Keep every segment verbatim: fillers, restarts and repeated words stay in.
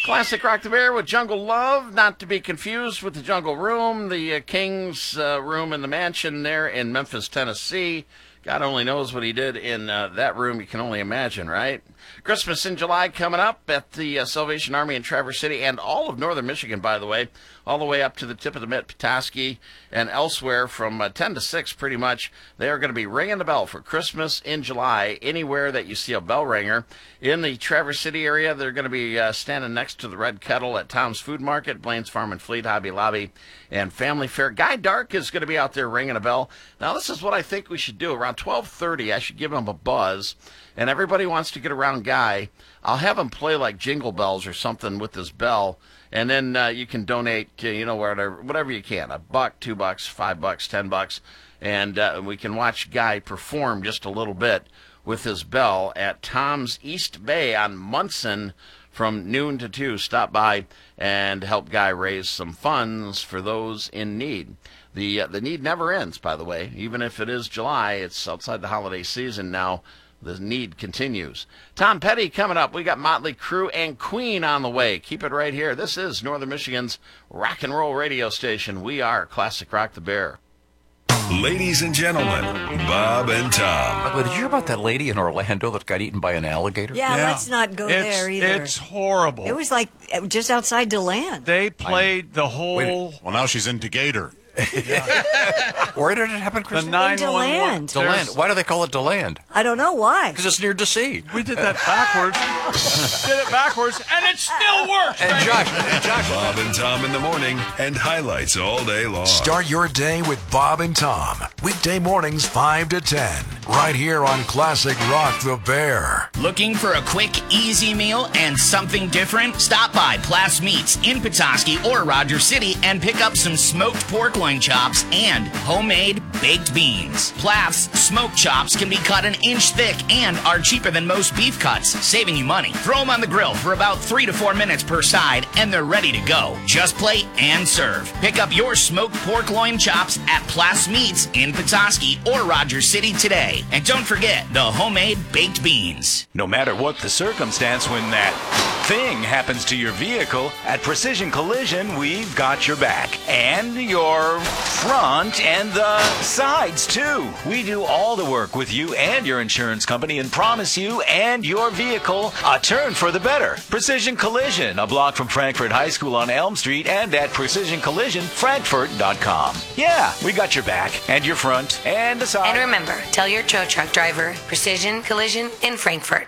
Classic Rock the Bear with Jungle Love, not to be confused with the Jungle Room, the uh, King's uh, room in the mansion there in Memphis, Tennessee. God only knows what he did in uh, that room. You can only imagine, right? Christmas in July coming up at the uh, Salvation Army in Traverse City and all of northern Michigan, by the way, all the way up to the tip of the mitt, Petoskey, and elsewhere from uh, ten to six pretty much. They are going to be ringing the bell for Christmas in July. Anywhere that you see a bell ringer in the Traverse City area, they're going to be uh, standing next to the Red Kettle at Tom's Food Market, Blaine's Farm and Fleet, Hobby Lobby, and Family Fair. Guy Dark is going to be out there ringing a bell. Now, this is what I think we should do. Around twelve thirty, I should give him a buzz, and everybody wants to get around Guy. I'll have him play like Jingle Bells or something with this bell, and then uh, you can donate, uh, you know, whatever, whatever you can, a buck, two bucks, five bucks, ten bucks, and uh, we can watch Guy perform just a little bit with his bell at Tom's East Bay on Munson from noon to two. Stop by and help Guy raise some funds for those in need. The uh, the need never ends, by the way. Even if it is July, it's outside the holiday season now. The need continues. Tom Petty coming up. We got Motley Crue and Queen on the way. Keep it right here. This is Northern Michigan's rock and roll radio station. We are Classic Rock the Bear. Ladies and gentlemen, Bob and Tom. But did you hear about that lady in Orlando that got eaten by an alligator? Yeah, Yeah. let's not go It's, there either. it's horrible. It was like uh, just outside DeLand. They played the whole Well, now she's in Decatur. Where did it happen, the Chris? nine one one. DeLand. DeLand. Why do they call it DeLand? I don't know why. Because it's near D C. We did that backwards. did it backwards, and it still works. And baby. Josh, and Josh, Bob and Tom in the morning and highlights all day long. Start your day with Bob and Tom. Weekday mornings five to ten. Right here on Classic Rock the Bear. Looking for a quick, easy meal and something different? Stop by Plass Meats in Petoskey or Rogers City and pick up some smoked pork loin chops and homemade baked beans. Plath's smoked chops can be cut an inch thick and are cheaper than most beef cuts, saving you money. Throw them on the grill for about three to four minutes per side and they're ready to go. Just plate and serve. Pick up your smoked pork loin chops at Plass Meats in Petoskey or Rogers City today. And don't forget the homemade baked beans. No matter what the circumstance, when that thing happens to your vehicle, at Precision Collision, we've got your back. And your front and the sides, too. We do all the work with you and your insurance company and promise you and your vehicle a turn for the better. Precision Collision, a block from Frankfort High School on Elm Street and at precision collision frankfort dot com. Yeah, we got your back and your front and the side. And remember, tell your tow truck driver, Precision Collision in Frankfort.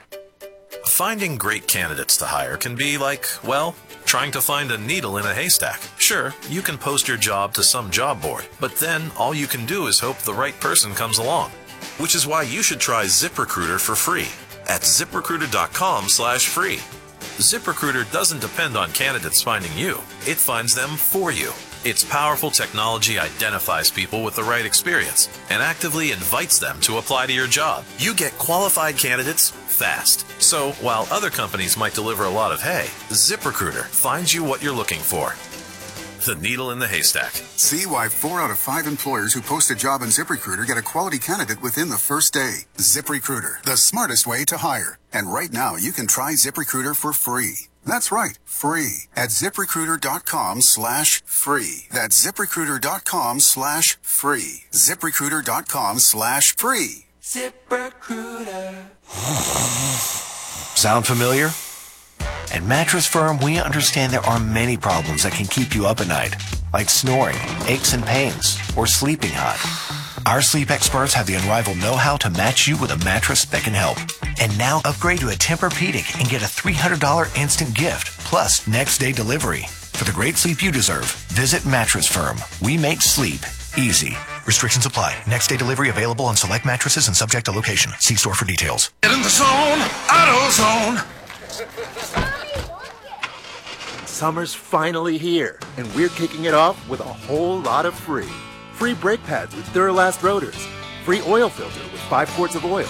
Finding great candidates to hire can be like, well, trying to find a needle in a haystack. Sure, you can post your job to some job board, but then all you can do is hope the right person comes along. Which is why you should try ZipRecruiter for free at zip recruiter dot com slash free. ZipRecruiter doesn't depend on candidates finding you. It finds them for you. Its powerful technology identifies people with the right experience and actively invites them to apply to your job. You get qualified candidates fast. So, while other companies might deliver a lot of hay, ZipRecruiter finds you what you're looking for. The needle in the haystack. See why four out of five employers who post a job on ZipRecruiter get a quality candidate within the first day. ZipRecruiter, the smartest way to hire. And right now, you can try ZipRecruiter for free. That's right, free at zip recruiter dot com slash free. That's zip recruiter dot com slash free. zip recruiter dot com slash free. ZipRecruiter. Sound familiar? At Mattress Firm, we understand there are many problems that can keep you up at night, like snoring, aches and pains, or sleeping hot. Our sleep experts have the unrivaled know-how to match you with a mattress that can help. And now upgrade to a Tempur-Pedic and get a three hundred dollars instant gift, plus next day delivery. For the great sleep you deserve, visit Mattress Firm. We make sleep easy. Restrictions apply. Next day delivery available on select mattresses and subject to location. See store for details. Get in the zone, AutoZone. Summer's finally here, and we're kicking it off with a whole lot of free. Free brake pads with Duralast rotors. Free oil filter with five quarts of oil.